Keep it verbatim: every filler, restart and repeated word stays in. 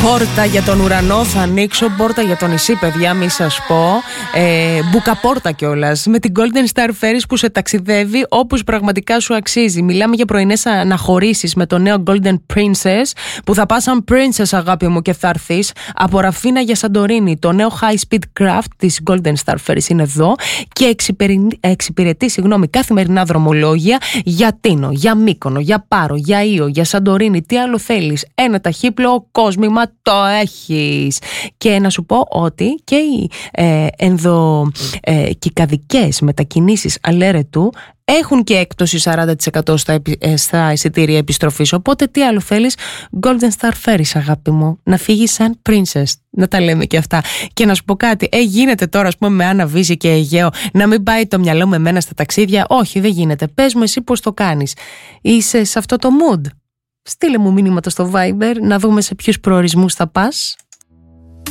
Πόρτα για τον ουρανό θα ανοίξω, πόρτα για το νησί, παιδιά, μη σας πω. Ε, μπουκαπόρτα κιόλας. Με την Golden Star Ferries που σε ταξιδεύει όπως πραγματικά σου αξίζει. Μιλάμε για πρωινές αναχωρήσεις με το νέο Golden Princess που θα πας σαν Princess, αγάπη μου, και θα έρθεις από Ραφίνα για Σαντορίνη. Το νέο High Speed Craft της Golden Star Ferries είναι εδώ και εξυπηρετεί, εξυπηρετεί συγγνώμη, καθημερινά δρομολόγια για Τίνο, για Μύκονο, για Πάρο, για Ήο, για Σαντορίνη. Τι άλλο θέλεις? Ένα ταχύπλο κόσμημα το έχεις. Και να σου πω ότι και οι ε, ενδοκυκαδικές ε, μετακινήσεις αλέρετου έχουν και έκπτωση σαράντα τοις εκατό στα, ε, στα εισιτήρια επιστροφής. Οπότε τι άλλο θέλεις? Golden Star Ferries, αγάπη μου. Να φύγεις σαν princess. Να τα λέμε και αυτά. Και να σου πω κάτι. Ε, γίνεται τώρα, ας πούμε, με Άννα Βύση και Αιγαίο να μην πάει το μυαλό με μένα στα ταξίδια? Όχι, δεν γίνεται. Πες μου εσύ πώς το κάνεις. Είσαι σε αυτό το mood? Στείλε μου μηνύματα στο Viber να δούμε σε ποιους προορισμούς θα πας.